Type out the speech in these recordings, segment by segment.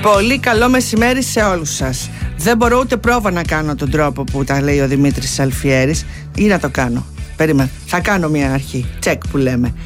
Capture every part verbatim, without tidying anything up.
Πολύ καλό μεσημέρι σε όλους σας. Δεν μπορώ ούτε πρόβα να κάνω τον τρόπο που τα λέει ο Δημήτρης Αλφιέρης. Ή να το κάνω. Περίμενε. Θα κάνω μια αρχή. Τσεκ που λέμε.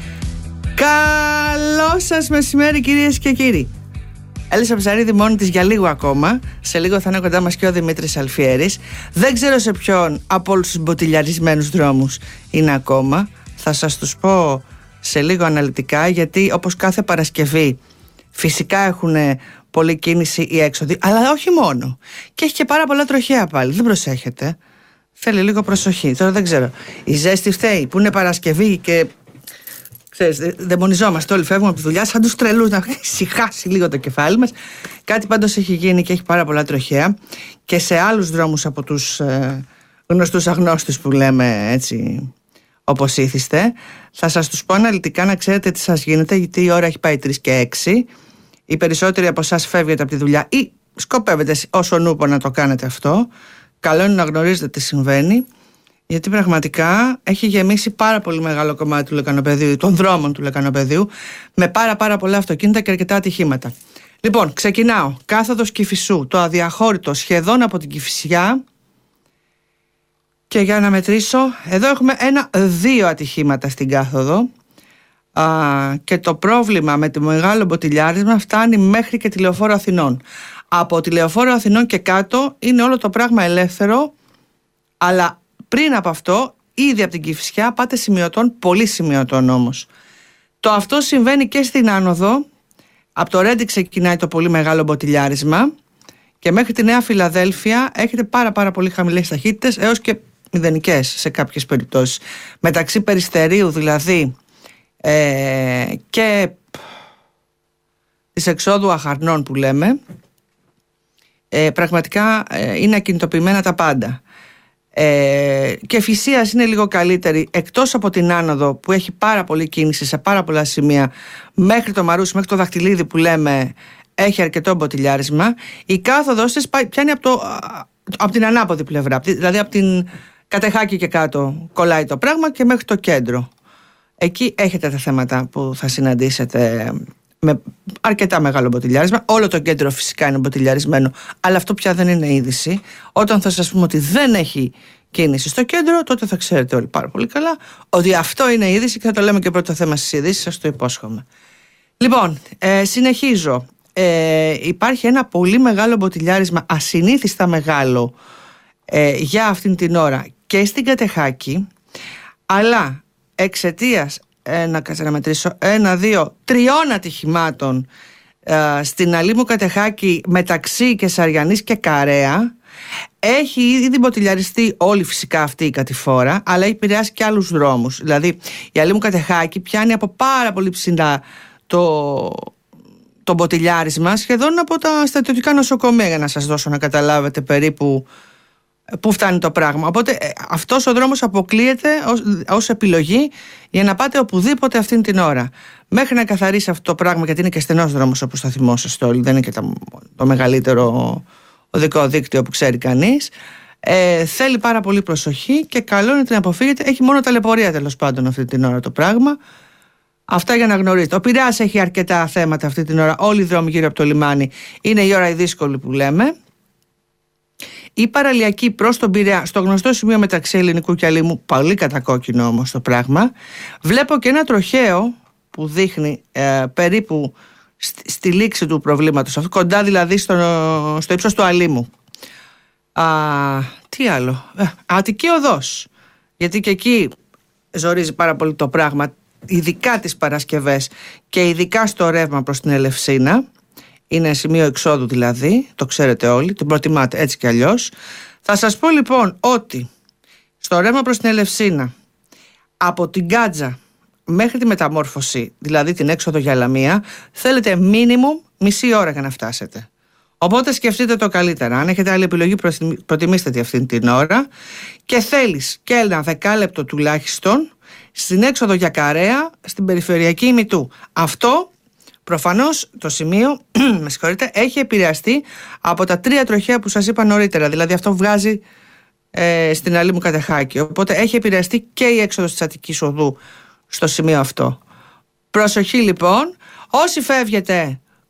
Καλό σας μεσημέρι, κυρίες και κύριοι. Έλεσα Ψαρίδη μόνη της για λίγο ακόμα. Σε λίγο θα είναι κοντά μας και ο Δημήτρης Αλφιέρης. Δεν ξέρω σε ποιον από όλους τους μποτιλιαρισμένους δρόμους είναι ακόμα. Θα σας τους πω σε λίγο αναλυτικά, γιατί όπως κάθε Παρασκευή φυσικά έχουν πολλή κίνηση οι έξοδοι, αλλά όχι μόνο. Και έχει και πάρα πολλά τροχαία πάλι. Δεν προσέχετε. Θέλει λίγο προσοχή. Τώρα δεν ξέρω. Η ζέστη φταίει που είναι Παρασκευή και ξέρεις, δαιμονιζόμαστε όλοι. Φεύγουμε από τη δουλειά σαν τους τρελούς, να ησυχάσει λίγο το κεφάλι μας. Κάτι πάντως έχει γίνει και έχει πάρα πολλά τροχαία και σε άλλους δρόμους από τους ε, γνωστούς αγνώστους που λέμε έτσι, όπως ήθιστε. Θα σας τους πω αναλυτικά να ξέρετε τι σας γίνεται, γιατί η ώρα έχει πάει τρεις και έξι. Οι περισσότεροι από εσάς φεύγετε από τη δουλειά ή σκοπεύετε όσο νούπο να το κάνετε αυτό. Καλό είναι να γνωρίζετε τι συμβαίνει, γιατί πραγματικά έχει γεμίσει πάρα πολύ μεγάλο κομμάτι του Λεκανοπεδίου, των δρόμων του Λεκανοπεδίου, με πάρα πάρα πολλά αυτοκίνητα και αρκετά ατυχήματα. Λοιπόν, ξεκινάω. Κάθοδος Κηφισού, το αδιαχώρητο σχεδόν από την Κηφισιά. Και για να μετρήσω, εδώ έχουμε ένα-δύο ατυχήματα στην κάθοδο. Α, και το πρόβλημα με το μεγάλο μποτιλιάρισμα φτάνει μέχρι και τη Λεωφόρο Αθηνών. Από τη Λεωφόρο Αθηνών και κάτω είναι όλο το πράγμα ελεύθερο, αλλά πριν από αυτό, ήδη από την Κηφισιά πάτε σημειωτών, πολύ σημειωτών όμως. Το αυτό συμβαίνει και στην άνοδο. Από το Ρέντι ξεκινάει το πολύ μεγάλο μποτιλιάρισμα και μέχρι τη Νέα Φιλαδέλφια έχετε πάρα πάρα πολύ χαμηλές ταχύτητες, έως και μηδενικές σε κάποιες περιπτώσεις. Μεταξύ Περιστερίου δηλαδή ε, και της εξόδου Αχαρνών που λέμε, ε, πραγματικά ε, είναι ακινητοποιημένα τα πάντα. Ε, και Φυσίας είναι λίγο καλύτερη, εκτός από την άνοδο που έχει πάρα πολύ κίνηση σε πάρα πολλά σημεία, μέχρι το Μαρούσι, μέχρι το Δαχτυλίδι που λέμε, έχει αρκετό μποτιλιάρισμα. Η κάθοδος της πιάνει από, το, από την ανάποδη πλευρά, δηλαδή από την Κατεχάκη και κάτω κολλάει το πράγμα και μέχρι το κέντρο. Εκεί έχετε τα θέματα που θα συναντήσετε με αρκετά μεγάλο μποτιλιάρισμα. Όλο το κέντρο φυσικά είναι μποτιλιαρισμένο, αλλά αυτό πια δεν είναι είδηση. Όταν θα σας πούμε ότι δεν έχει κίνηση στο κέντρο, τότε θα ξέρετε όλοι πάρα πολύ καλά ότι αυτό είναι είδηση και θα το λέμε και πρώτο θέμα στις ειδήσεις, σας το υπόσχομαι. Λοιπόν, ε, συνεχίζω. Ε, υπάρχει ένα πολύ μεγάλο μποτιλιάρισμα, ασυνήθιστα μεγάλο ε, για αυτήν την ώρα και στην Κατεχάκη, αλλά εξαιτίας ένα, κάτσε να μετρήσω, ένα, δύο, τριών ατυχημάτων ε, στην Αλήμου Κατεχάκη μεταξύ Κεσαριανής και Καρέα, έχει ήδη μποτιλιαριστεί όλη φυσικά αυτή η κατηφόρα, αλλά έχει επηρεάσει και άλλους δρόμους. Δηλαδή η Αλήμου Κατεχάκη πιάνει από πάρα πολύ ψηλά το, το μποτιλιάρισμα, σχεδόν από τα στρατιωτικά νοσοκομεία, για να σας δώσω να καταλάβετε περίπου πού φτάνει το πράγμα. Οπότε αυτός ο δρόμος αποκλείεται ως, ως επιλογή για να πάτε οπουδήποτε αυτήν την ώρα. Μέχρι να καθαρίσει αυτό το πράγμα, γιατί είναι και στενός δρόμος όπως θα θυμόσαστε όλοι, δεν είναι και το, το μεγαλύτερο οδικό δίκτυο που ξέρει κανείς. Ε, θέλει πάρα πολύ προσοχή και καλό είναι να την αποφύγετε. Έχει μόνο ταλαιπωρία τέλος πάντων αυτή την ώρα το πράγμα. Αυτά για να γνωρίζετε. Ο Πειραιάς έχει αρκετά θέματα αυτή την ώρα. Όλοι οι δρόμοι γύρω από το λιμάνι είναι η ώρα η δύσκολη που λέμε. Η παραλιακή προς τον Πειραιά, στο γνωστό σημείο μεταξύ Ελληνικού και Αλήμου, πολύ κατακόκκινο όμως το πράγμα. Βλέπω και ένα τροχαίο που δείχνει ε, περίπου στη, στη λήξη του προβλήματος αυτού, κοντά δηλαδή στο, στο ύψος του Αλήμου. Α, τι άλλο, ε, Αττική Οδός, γιατί και εκεί ζορίζει πάρα πολύ το πράγμα, ειδικά τις Παρασκευές και ειδικά στο ρεύμα προς την Ελευσίνα. Είναι σημείο εξόδου δηλαδή, το ξέρετε όλοι, την προτιμάτε έτσι κι αλλιώς. Θα σας πω λοιπόν ότι στο ρεύμα προς την Ελευσίνα, από την Κάτζα μέχρι τη Μεταμόρφωση, δηλαδή την έξοδο για Λαμία, θέλετε μίνιμουμ μισή ώρα για να φτάσετε. Οπότε σκεφτείτε το καλύτερα. Αν έχετε άλλη επιλογή, προτιμήστε τη αυτήν την ώρα. Και θέλεις και ένα δεκάλεπτο τουλάχιστον στην έξοδο για Καρέα, στην περιφερειακή ημιτού. Αυτό προφανώς το σημείο με συγχωρείτε, έχει επηρεαστεί από τα τρία τροχαία που σας είπα νωρίτερα. Δηλαδή αυτό βγάζει ε, στην Αλήμου Κατεχάκη. Οπότε έχει επηρεαστεί και η έξοδος της Αττικής Οδού στο σημείο αυτό. Προσοχή λοιπόν, όσοι φεύγετε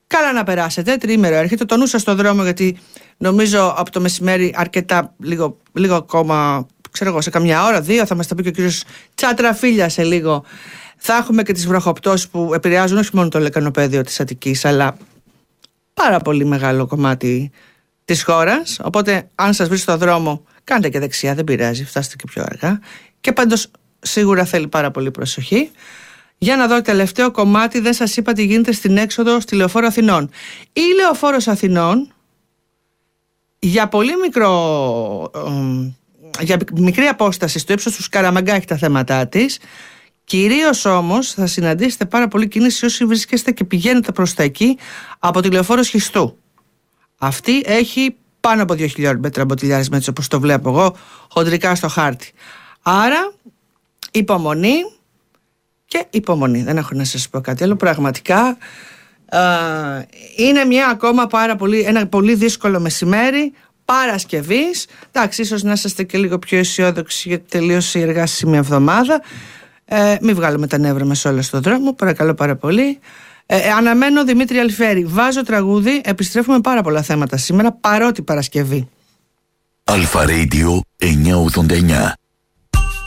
Καλά να περάσετε, τριήμερο έρχεται, το νου σας στο δρόμο, γιατί νομίζω από το μεσημέρι αρκετά, λίγο, λίγο ακόμα, ξέρω εγώ, σε καμιά ώρα, δύο, θα μας τα πει και ο κύριος Τσατραφίλια σε λίγο. Θα έχουμε και τις βροχοπτώσεις που επηρεάζουν όχι μόνο το λεκανοπέδιο της Αττικής, αλλά πάρα πολύ μεγάλο κομμάτι της χώρας. Οπότε αν σας βρει στο δρόμο, κάντε και δεξιά, δεν πειράζει, φτάστε και πιο αργά. Και πάντως σίγουρα θέλει πάρα πολύ προσοχή. Για να δω τελευταίο κομμάτι, δεν σας είπα τι γίνεται στην έξοδο στη Λεωφόρο Αθηνών. Η Λεωφόρος Αθηνών για πολύ μικρό, για μικρή απόσταση στο ύψος του Σκαραμαγκά έχει τα θέματά της. Κυρίως όμως θα συναντήσετε πάρα πολύ κίνηση όσοι βρίσκεστε και πηγαίνετε προς τα εκεί από τη Λεωφόρο Σχιστού. Αυτή έχει πάνω από δύο χιλιόμετρα μποτιλιάρισμα, έτσι όπως το βλέπω εγώ χοντρικά στο χάρτη. Άρα υπομονή και υπομονή, δεν έχω να σας πω κάτι άλλο. Πραγματικά α, είναι μια ακόμα πάρα πολύ, ένα πολύ δύσκολο μεσημέρι Παρασκευής. Εντάξει, ίσως να είστε και λίγο πιο αισιόδοξοι γιατί τελείωσε η εργάσιμη εβδομάδα. Ε, μην βγάλουμε τα νεύρα μας όλα στον δρόμο, παρακαλώ πάρα πολύ. Ε, αναμένω Δημήτρη Αλφέρη. Βάζω τραγούδι, επιστρέφουμε πάρα πολλά θέματα σήμερα, παρότι Παρασκευή. Αλφα Radio εννιακόσια ογδόντα εννιά.